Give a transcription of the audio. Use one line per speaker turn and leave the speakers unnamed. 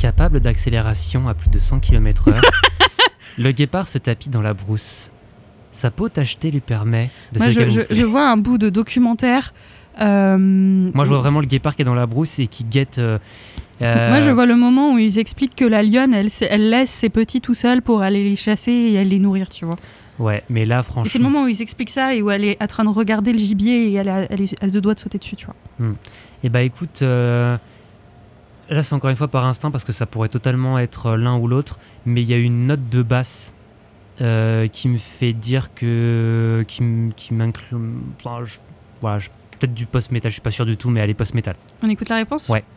Capable d'accélération à plus de 100 km/h, le guépard se tapit dans la brousse. Sa peau tachetée lui permet de se camoufler.
Je vois un bout de documentaire.
Moi, je vois vraiment le guépard qui est dans la brousse et qui guette...
Moi, je vois le moment où ils expliquent que la lionne, elle laisse ses petits tout seuls pour aller les chasser et aller les nourrir, tu vois.
Ouais, mais là, franchement...
Et c'est le moment où ils expliquent ça et où elle est en train de regarder le gibier et elle est à deux doigts de sauter dessus, tu vois.
Et bah écoute, là c'est encore une fois par instinct parce que ça pourrait totalement être l'un ou l'autre, mais il y a une note de basse qui me fait dire que... qui m'inclut... Enfin, peut-être du post-metal, je suis pas sûr du tout, mais elle est post-metal.
On écoute la réponse ?
Ouais.